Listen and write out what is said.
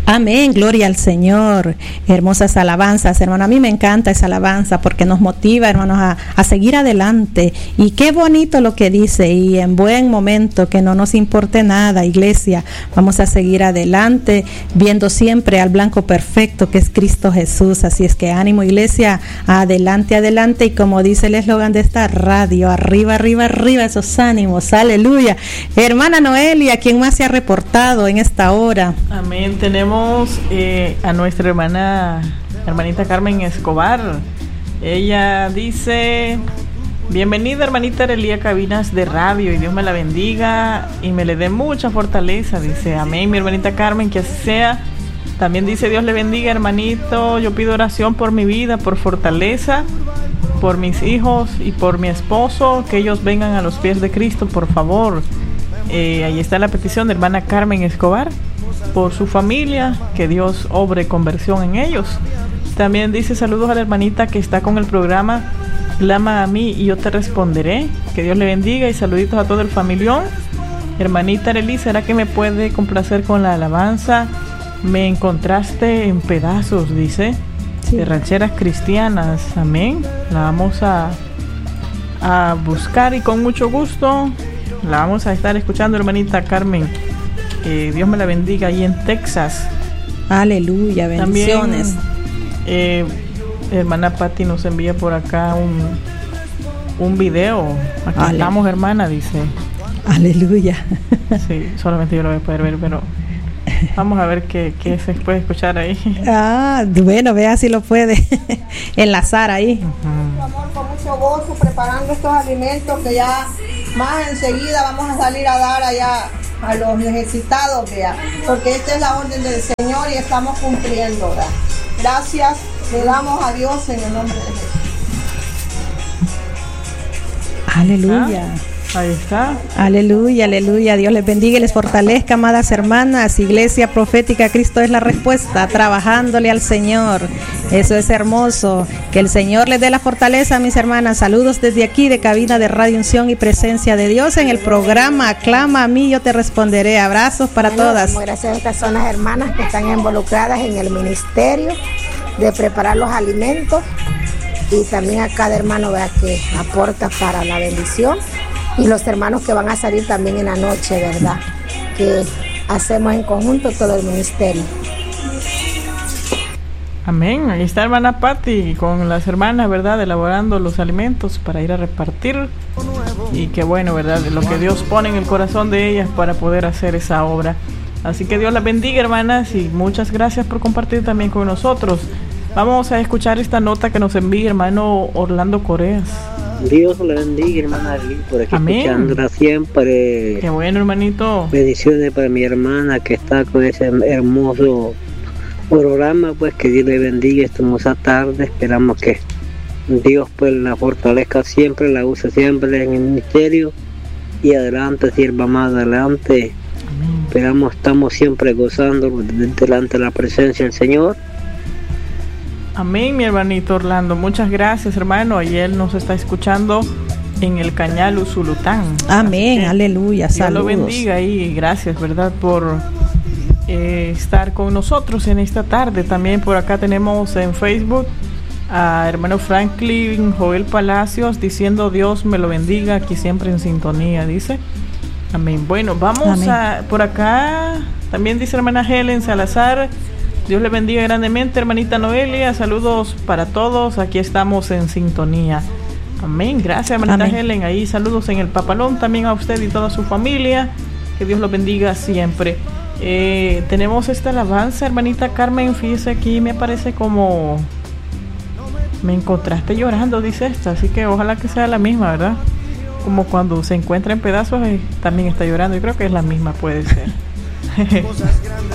Amén, gloria al Señor. Hermosas alabanzas, hermano. A mí me encanta esa alabanza porque nos motiva, hermanos, a seguir adelante. Y qué bonito lo que dice, y en buen momento, que no nos importe nada, iglesia. Vamos a seguir adelante, viendo siempre al blanco perfecto que es Cristo Jesús. Así es que ánimo, iglesia, adelante, adelante. Y como dice el eslogan de esta radio, arriba, arriba, arriba, esos ánimos, aleluya. Hermana Noelia, ¿quién más se ha reportado en esta hora? Amén, tenemos a nuestra hermanita Carmen Escobar. Ella dice: bienvenida, hermanita Arelia, cabinas de radio, y Dios me la bendiga y me le dé mucha fortaleza. Dice, amén, mi hermanita Carmen, que así sea. También dice, Dios le bendiga, hermanito. Yo pido oración por mi vida, por fortaleza, por mis hijos y por mi esposo, que ellos vengan a los pies de Cristo, por favor. Ahí está la petición de hermana Carmen Escobar, por su familia, que Dios obre conversión en ellos. También dice, saludos a la hermanita que está con el programa Clama a mí y yo te responderé. Que Dios le bendiga, y saluditos a todo el familión. Hermanita Arely, ¿será que me puede complacer con la alabanza? Me encontraste en pedazos, dice, sí, de rancheras cristianas. Amén. La vamos a buscar, y con mucho gusto la vamos a estar escuchando, hermanita Carmen. Dios me la bendiga ahí en Texas. Aleluya, bendiciones. También, hermana Patti nos envía por acá un video. Aquí estamos, hermana, dice. Aleluya. Sí, solamente yo lo voy a poder ver, pero vamos a ver qué se puede escuchar ahí. Bueno, vea si lo puede enlazar ahí. Uh-huh. Amor, con mucho gozo, preparando estos alimentos que ya más enseguida vamos a salir a dar allá a los necesitados, vea, porque esta es la orden del Señor y estamos cumpliendo, ¿verdad? Gracias le damos a Dios en el nombre de Jesús. Aleluya. Ahí está. Aleluya, aleluya. Dios les bendiga y les fortalezca, amadas hermanas. Iglesia Profética Cristo es la respuesta, trabajándole al Señor. Eso es hermoso. Que el Señor les dé la fortaleza, mis hermanas. Saludos desde aquí de cabina de Radio Unción y Presencia de Dios en el programa Clama a mí, yo te responderé. Abrazos para todas. Gracias a estas son las hermanas que están involucradas en el ministerio de preparar los alimentos, y también a cada hermano, vea, que aporta para la bendición, y los hermanos que van a salir también en la noche, ¿verdad? Que hacemos en conjunto todo el ministerio. Amén. Ahí está hermana Patti con las hermanas, ¿verdad? Elaborando los alimentos para ir a repartir. Y qué bueno, ¿verdad? De lo que Dios pone en el corazón de ellas para poder hacer esa obra. Así que Dios las bendiga, hermanas, y muchas gracias por compartir también con nosotros. Vamos a escuchar esta nota que nos envía hermano Orlando Coreas. Dios le bendiga, hermana Arely, por aquí. Amén. Escuchándola siempre. Qué bueno, hermanito. Bendiciones para mi hermana que está con ese hermoso programa, pues que Dios le bendiga esta hermosa tarde. Esperamos que Dios pues la fortalezca siempre, la use siempre en el ministerio, y adelante, sirva más adelante. Amén. Esperamos, estamos siempre gozando delante de la presencia del Señor. Amén, mi hermanito Orlando. Muchas gracias, hermano. Y él nos está escuchando en el Cañal Usulután. Amén, aleluya. Dios saludos. lo bendiga y gracias, ¿verdad? Por estar con nosotros en esta tarde. También por acá tenemos en Facebook a hermano Franklin Joel Palacios diciendo Dios me lo bendiga, aquí siempre en sintonía, dice. Amén. Bueno, vamos Amén. Por acá también dice hermana Helen Salazar, Dios le bendiga grandemente, hermanita Noelia, saludos para todos, aquí estamos en sintonía. Amén, gracias hermanita Amén. Helen, ahí saludos en el Papalón también a usted y toda su familia, que Dios lo bendiga siempre. Tenemos esta alabanza, hermanita Carmen, fíjese aquí, me aparece como me encontraste llorando, dice esta, así que ojalá que sea la misma, ¿verdad? Como cuando se encuentra en pedazos también está llorando, yo creo que es la misma, puede ser.